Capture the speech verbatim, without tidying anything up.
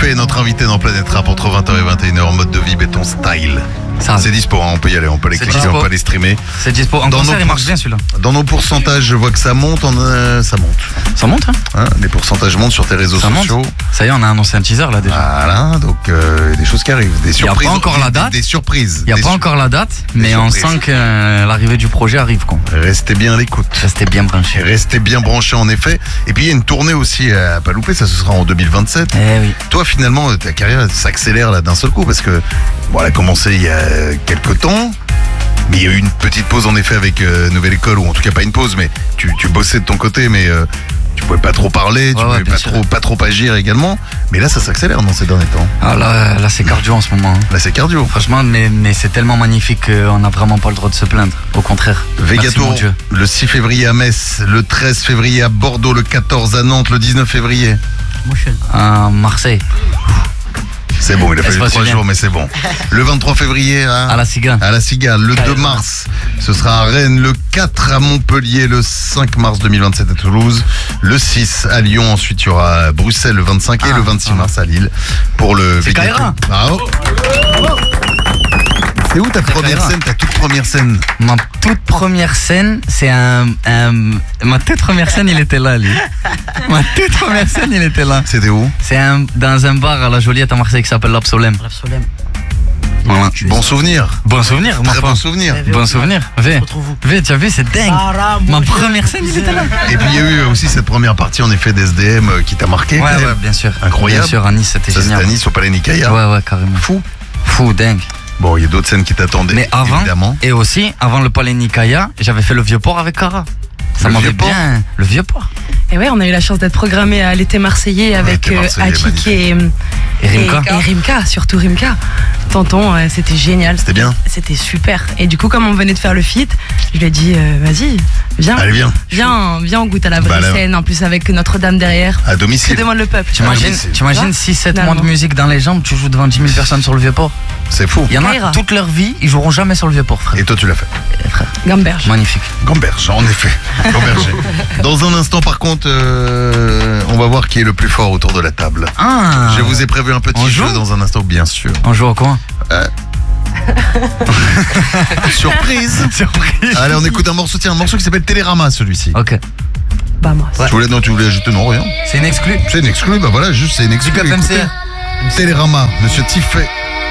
Tiffé, notre invité dans Planète Rap entre vingt heures et vingt et une heures en mode de vie béton style. Ça. C'est dispo, hein, on peut y aller, on peut les cliquer, on peut les streamer. C'est dispo. En Dans concert, nos il marche pour- bien celui-là. Dans nos pourcentages, je vois que ça monte, on a- ça monte. Ça monte, hein Hein, les pourcentages montent sur tes réseaux Ça sociaux. monte. Ça y est, on a annoncé un teaser là déjà. Voilà, donc euh, des choses qui arrivent, des y a surprises. pas encore la des- date. Des, surprises. Il n'y a des pas sur- encore la date, mais on surprises. sent que euh, l'arrivée du projet arrive, quoi. Restez bien à l'écoute. Restez bien branchés. Restez bien branchés en effet. Et puis il y a une tournée aussi à pas louper, ça ce sera en deux mille vingt-sept. Eh oui. Toi finalement ta carrière s'accélère là d'un seul coup parce que bon, elle a commencé il y a quelques temps. Mais il y a eu une petite pause en effet avec euh, Nouvelle École, ou en tout cas pas une pause, mais tu, tu bossais de ton côté, mais euh, tu pouvais pas trop parler, tu Ouais, ouais, pouvais bien pas sûr. trop, pas trop agir également. Mais là ça s'accélère dans ces derniers temps. Ah là, là c'est cardio en ce moment. hein. Là c'est cardio. Franchement, mais, mais c'est tellement magnifique qu'on n'a vraiment pas le droit de se plaindre. Au contraire. Merci, Végatour, mon Dieu. le six février à Metz, le treize février à Bordeaux, le quatorze à Nantes, le dix-neuf février. À Marseille, C'est bon, il a Ça se fallu passe trois bien. jours, mais c'est bon. Le vingt-trois février à, à la Cigale. à la Cigale, le deux mars, ce sera à Rennes, le quatre à Montpellier, le cinq mars deux mille vingt-sept à Toulouse, le six à Lyon, ensuite il y aura à Bruxelles le vingt-cinq et Ah, le vingt-six ah. mars à Lille pour le C'est Végatour. Kaira. Bravo. C'est où ta première Kaira. scène, ta toute première scène? Ma toute première scène, c'est un, un- Ma toute première scène, il était là, lui. Ma toute première scène, il était là. C'était où? C'est un, dans un bar à la Joliette à Marseille qui s'appelle l'Absolème. L'Absolème. Voilà. Bon souvenir. Bon souvenir, ma Très foi. bon souvenir. Bon souvenir. Vé, Retrouvez-vous. Vé, tu as vu, c'est dingue. Ma première scène, il était là. Et puis il y a eu aussi cette première partie en effet d'S D M euh, qui t'a marqué. Ouais, quand ouais, même. bien sûr. Incroyable. Bien sûr, à Nice, c'était Ça c'était génial. à Nice au Palais Nicaïa. Ouais, ouais, carrément. Fou. Fou, dingue. Bon, il y a d'autres scènes qui t'attendaient. Mais avant, évidemment. et aussi, avant le Palais Nicaïa, j'avais fait le Vieux-Port avec Cara. Ça Le m'avait Vieux-Port bien. Le Vieux-Port. Et ouais, on a eu la chance d'être programmé à l'été marseillais avec l'été euh, marseillais, Akik et, Et Rimka. et, et Rimka, surtout Rimka. Tonton, euh, c'était génial. C'était bien. C'était super. Et du coup, comme on venait de faire le feat, je lui ai dit, euh, vas-y, viens. Allez, viens. Viens, viens, on goûte à la vraie Bah, là. scène, en plus avec Notre-Dame derrière. À Que domicile. demande le peuple T'imagines, Ah, mais t'imagines Ouais. six sept mois Finalement. de musique dans les jambes, tu joues devant dix mille personnes sur le Vieux-Port. C'est fou. Il y en a Kaira. toute leur vie, ils joueront jamais sur le Vieux-Port, frère. Et toi, tu l'as fait. Eh, frère. Gamberge. Magnifique. Gamberge, en effet. Gamberger. Dans un instant, par contre, euh, on va voir qui est le plus fort autour de la table. Ah. Je vous ai prévu un petit On jeu joue dans un instant, bien sûr. On joue au coin. Surprise. Surprise. Allez, on écoute un morceau, tiens, un morceau qui s'appelle Télérama, celui-ci. Ok. Bah, moi. Tu voulais, non, tu voulais ajouter, non, rien. C'est une exclue. C'est une exclue, bah voilà, juste, c'est une Du exclue. Cap M C. Écoutez. Télérama, monsieur Tiffé.